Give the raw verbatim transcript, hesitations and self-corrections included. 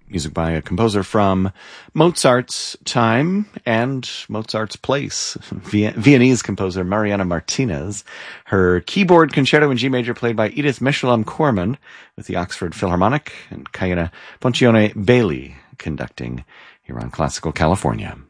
Music by a composer from Mozart's time and Mozart's place. Vien- Viennese composer Mariana Martinez. Her keyboard concerto in G major played by Edith Michelem-Corman with the Oxford Philharmonic, and Kayana Poncione Bailey conducting here on Classical California.